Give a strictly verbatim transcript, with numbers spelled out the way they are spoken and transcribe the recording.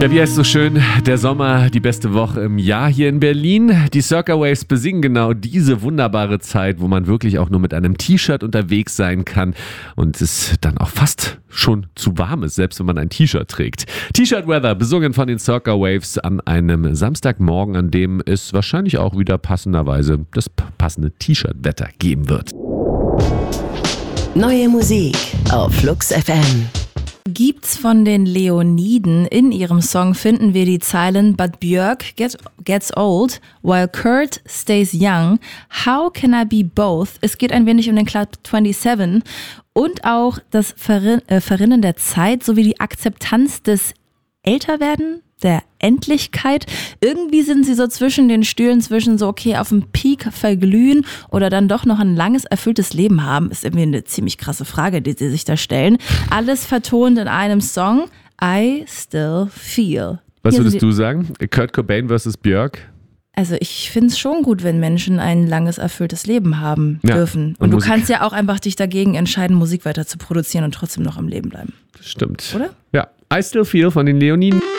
Ja, wie heißt es so schön, der Sommer, die beste Woche im Jahr hier in Berlin. Die Circa Waves besingen genau diese wunderbare Zeit, wo man wirklich auch nur mit einem T-Shirt unterwegs sein kann und es dann auch fast schon zu warm ist, selbst wenn man ein T-Shirt trägt. T-Shirt Weather, besungen von den Circa Waves an einem Samstagmorgen, an dem es wahrscheinlich auch wieder passenderweise das passende T-Shirt-Wetter geben wird. Neue Musik auf Flux F M. Gibt's von den Leoniden. In ihrem Song finden wir die Zeilen But Björk get, gets old, while Kurt stays young. How can I be both? Es geht ein wenig um den Club siebenundzwanzig und auch das Verrin- äh, Verrinnen der Zeit sowie die Akzeptanz des Älterwerden, der Endlichkeit. Irgendwie sind sie so zwischen den Stühlen, zwischen so, okay, auf dem Peak verglühen oder dann doch noch ein langes, erfülltes Leben haben. Ist irgendwie eine ziemlich krasse Frage, die sie sich da stellen. Alles vertont in einem Song, I Still Feel. Was Hier würdest sind du sagen? Kurt Cobain versus Björk? Also ich finde es schon gut, wenn Menschen ein langes, erfülltes Leben haben Ja, dürfen. Und, und du Musik. kannst ja auch einfach dich dagegen entscheiden, Musik weiter zu produzieren und trotzdem noch am Leben bleiben. Stimmt. Oder? Ja, I Still Feel von den Leoniden.